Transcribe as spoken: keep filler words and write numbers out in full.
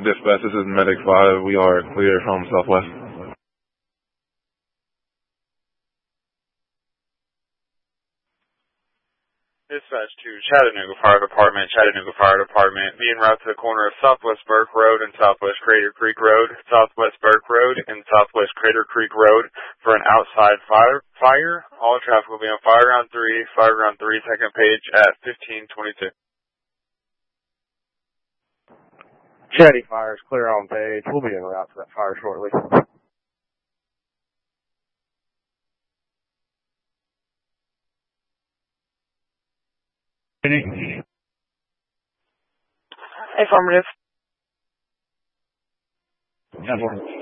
Dispatch, this is Medic five. We are clear from Southwest. Dispatch to Chattanooga Fire Department, Chattanooga Fire Department, being route to the corner of Southwest Burke Road and Southwest Crater Creek Road, Southwest Burke Road and Southwest Crater Creek Road for an outside fire. Fire. All traffic will be on fire round three, fire round three, second page at fifteen twenty-two. Chatty Fire is clear on page. We'll be en route to that fire shortly. Affirmative. Affirmative.